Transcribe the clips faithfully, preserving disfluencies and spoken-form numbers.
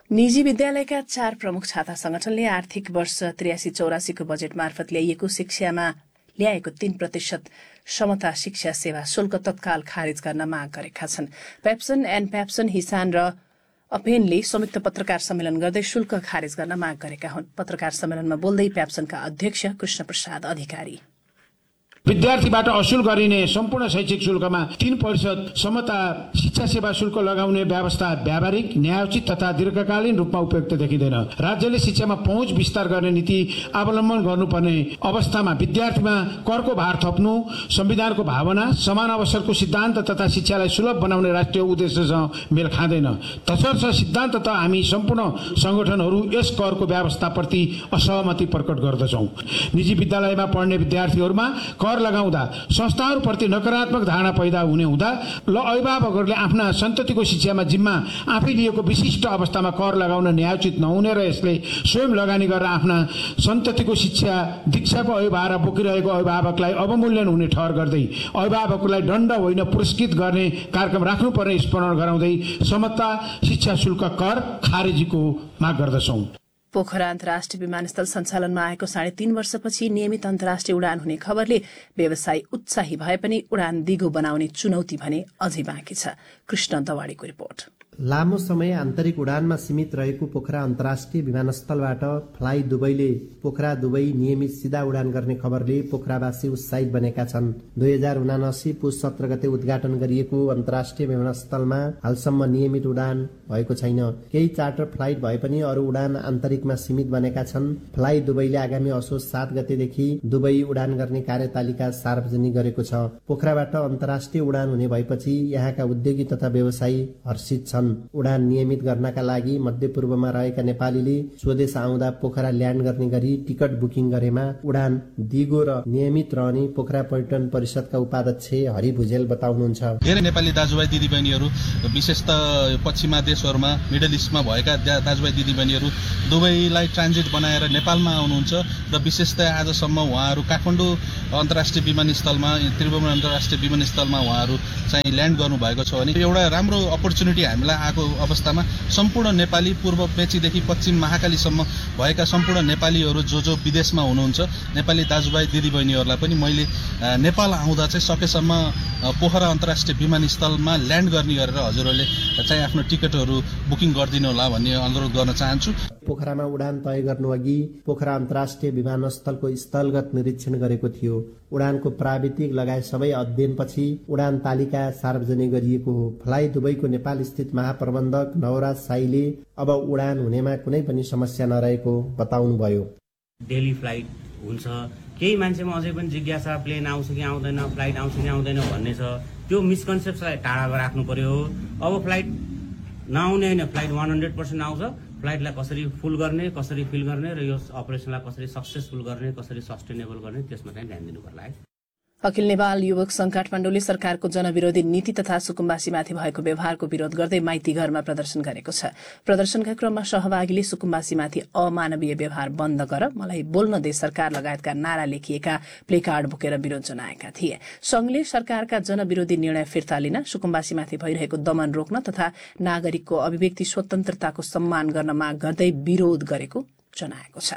निजी विद्यालयका चार प्रमुख छात्र संगठनले आर्थिक वर्ष त्रियासी चौरासीको बजेट मार्फत ल्याइएको शिक्षामा ल्याएको तीन प्रतिशत समता शिक्षा सेवा शुल्क तत्काल खारेज गर्न माग गरेका छन्। पेप्सन एन्ड पेप्सन हिसान र अपेनले संयुक्त पत्रकार सम्मेलन गर्दै शुल्क खारेज गर्न माग गरेका हुन्। पत्रकार सम्मेलनमा बोल्दै पेप्सनका अध्यक्ष कृष्ण प्रसाद अधिकारी, विद्यार्थीबाट असुल गरिने सम्पूर्ण शैक्षिक शुल्कमा तीन प्रतिशत समता शिक्षा सेवा शुल्क लगाउने व्यवस्था व्यावहारिक, न्यायोचित तथा दीर्घकालीन रूपमा उपयुक्त देखिँदैन। राज्यले शिक्षामा पहुँच विस्तार गर्ने नीति अवलम्बन गर्नुपर्ने अवस्थामा विद्यार्थीमा करको भार थप्नु संविधानको भावना, समान अवसरको सिद्धान्त तथा शिक्षालाई सुलभ बनाउने राष्ट्रिय उद्देश्यसँग मेल खाँदैन। तसर्थ सिद्धान्त त हामी सम्पूर्ण संगठनहरू यस करको व्यवस्थाप्रति असहमति प्रकट गर्दछौं। निजी विद्यालयमा पढ्ने विद्यार्थीहरूमा कर लगाउँदा संस्थाहरूप्रति नकारात्मक धारणा पैदा हुने हुँदा ल अभिभावकहरूले आफ्ना सन्ततिको शिक्षामा जिम्मा आफै लिएको विशिष्ट अवस्थामा कर लगाउन न्यायोचित नहुने र यसले स्वयं लगानी गरेर आफ्ना सन्ततिको शिक्षा दीक्षाको अभिभार बोकिरहेको अभिभावकलाई अवमूल्यन हुने ठहर गर्दै अभिभावकहरूलाई दण्ड होइन पुरस्कृत गर्ने कार्यक्रम राख्नुपर्ने स्मरण गराउँदै समता शिक्षा शुल्क कर खारेजीको माग गर्दछौं। पोखरा अन्तर्राष्ट्रिय विमानस्थल सञ्चालनमा आएको साढे तीन वर्षपछि नियमित अन्तर्राष्ट्रिय उडान हुने खबरले व्यवसायी उत्साही भए पनि उडान दिगो बनाउने चुनौती भने अझै बाँकी छ। कृष्ण दवाडीको रिपोर्ट। लामो समय आन्तरिक उडानमा सीमित रहेको पोखरा अन्तर्राष्ट्रिय विमानस्थलबाट फ्लाइ दुबईले पोखरा दुबई नियमित सिधा उडान गर्ने खबरले पोखरावासी उत्साहित बनेका छन्। दुई हजार उनासी पुस सत्र गते उद्घाटन गरिएको अन्तर्राष्ट्रिय विमानस्थलमा हालसम्म नियमित उडान भएको छैन। केही चार्टर फ्लाइट भए पनि अरू उडान आन्तरिकमा सीमित बनेका छन्। फ्लाइ दुबईले आगामी असोज सात गतेदेखि दुबई उडान गर्ने कार्यतालिका सार्वजनिक गरेको छ। पोखराबाट अन्तर्राष्ट्रिय उडान हुने भएपछि यहाँका उद्योगी तथा व्यवसायी हर्षित छन्। उडान नियमित गर्नका लागि मध्यपूर्वमा रहेका नेपालीले स्वदेश आउँदा पोखरा ल्यान्ड गर्ने गरी टिकट बुकिङ गरेमा उडान दिगो र नियमित रहने पोखरा पर्यटन परिषदका उपाध्यक्ष हरि भुजेल बताउनुहुन्छ। धेरै नेपाली दाजुभाइ दिदीबहिनीहरू विशेषतः पश्चिमा देशहरूमा मिडल इस्टमा भएका दाजुभाइ दिदीबहिनीहरू दुबईलाई ट्रान्जिट बनाएर नेपालमा आउनुहुन्छ र विशेषतः आजसम्म उहाँहरू काठमाडौँ अन्तर्राष्ट्रिय विमानस्थलमा त्रिभुवन अन्तर्राष्ट्रिय विमानस्थलमा उहाँहरू चाहिँ ल्यान्ड गर्नुभएको छ भने एउटा राम्रो अपर्च्युनिटी हामीलाई आएको अवस्थामा सम्पूर्ण नेपाली पूर्व मेचीदेखि पश्चिम महाकालीसम्म भएका सम्पूर्ण नेपालीहरू जो जो विदेशमा हुनुहुन्छ नेपाली दाजुभाइ दिदीबहिनीहरूलाई पनि मैले नेपाल आउँदा चाहिँ सकेसम्म पोखरा अन्तर्राष्ट्रिय विमानस्थलमा ल्यान्ड गर्ने गरेर हजुरहरूले चाहिँ आफ्नो टिकटहरू बुकिङ गरिदिनु होला भन्ने अनुरोध गर्न चाहन्छु। पोखरामा उडान तय गर्नु अघि पोखरा अन्तर्राष्ट्रिय विमानस्थलको स्थलगत निरीक्षण गरेको थियो। उडानको प्राविधिक लगायत सबै अध्ययनपछि उडान तालिका सार्वजनिक गरिएको हो। फ्लाइ दुबईको नेपाल स्थित महाप्रबन्धक नवराज साईले अब उडान हुनेमा कुनै पनि समस्या नरहेको बताउनुभयो। डेली फ्लाइट हुन्छ, केही मान्छेमा अझै पनि जिज्ञासा प्लेन आउँछ कि आउँदैन, फ्लाइट आउँछ कि आउँदैन भन्ने छ। त्यो मिसकन्सेप्टलाई टाढा राख्नु पर्यो। अब फ्लाइट नआउने होइन, फ्लाइट वान हन्ड्रेड पर्सेन्ट आउँछ। फ्लाइटलाई कसरी फुल गर्ने, कसरी फिल गर्ने र यो अपरेसनलाई कसरी सक्सेसफुल गर्ने, कसरी सस्टेनेबल गर्ने त्यसमा चाहिँ ध्यान दिनु पर्ला है। अखिल नेपाल युवक संघ काठमाडौँले सरकारको जनविरोधी नीति तथा सुकुम्बासीमाथि भएको व्यवहारको विरोध गर्दै माइती घरमा प्रदर्शन गरेको छ। प्रदर्शनका क्रममा सहभागीले सुकुम्बासीमाथि अमानवीय व्यवहार बन्द गर, मलाई बोल्न दे सरकार लगायतका नारा लेखिएका प्लेकार्ड बोकेर विरोध जनाएका थिए। संघले सरकारका जनविरोधी निर्णय फिर्ता लिन, सुकुम्बासीमाथि भइरहेको दमन रोक्न तथा नागरिकको अभिव्यक्ति स्वतन्त्रताको सम्मान गर्न माग गर्दै विरोध गरेको जनाएको छ।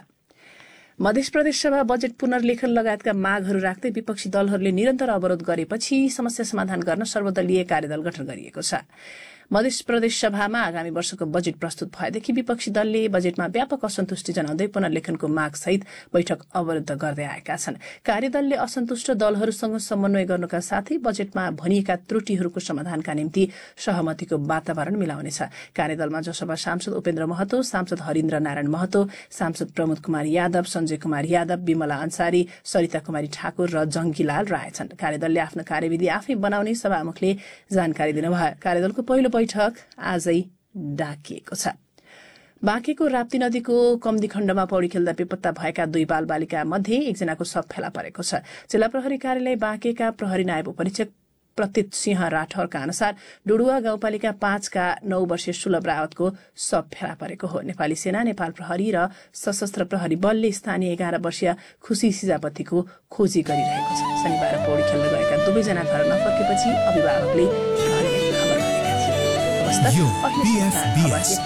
मध्य प्रदेश सभा बजेट पुनर्लेखन लगायतका मागहरू राख्दै विपक्षी दलहरूले निरन्तर अवरोध गरेपछि समस्या समाधान गर्न सर्वदलीय कार्यदल गठन गरिएको छ। मध्य प्रदेश सभामा आगामी वर्षको बजेट प्रस्तुत भएदेखि विपक्षी दलले बजेटमा व्यापक असन्तुष्टि जनाउँदै पुनर्लेखनको मागसहित बैठक अवरुद्ध गर्दै आएका छन्। कार्यदलले असन्तुष्ट दलहरूसँग समन्वय गर्नुका साथै बजेटमा भनिएका त्रुटिहरूको समाधानका निम्ति सहमतिको वातावरण मिलाउनेछ। कार्यदलमा जसपा सांसद उपेन्द्र महतो, सांसद हरिन्द्र नारायण महतो, सांसद प्रमोद कुमार यादव, सञ्जय कुमार यादव, विमला अन्सारी, सरिता कुमारी ठाकुर र जंगीलाल रहेछन्। कार्यदलले आफ्नो कार्यविधि आफै बनाउने सभामुखले जानकारी दिनुभयो। कार्यदलको पहिलो बैठक आजै डाकिएको छ। बाँकेको राप्ती नदीको कम्दी खण्डमा पौडी खेल्दा बेपत्ता भएका दुई बाल बालिका मध्ये एकजनाको शव फेला परेको छ। जिल्ला प्रहरी कार्यालय बाँकेका प्रहरी नायब उपरीक्षक प्रतीत सिंह राठौरका अनुसार डुडुवा गाउँपालिका पाँचका नौ वर्षीय सुलभ रावतको शव फेला परेको हो। नेपाली सेना, नेपाल प्रहरी र सशस्त्र प्रहरी बलले स्थानीय एघार वर्षीय खुशी सिजापतिको खोजी गरिरहेको छ। शनिबार पौडी खेल्न गएका दुवैजना घर नफर्केपछि अभिभावकले प्रहरीलाई खबर गरेका थिए।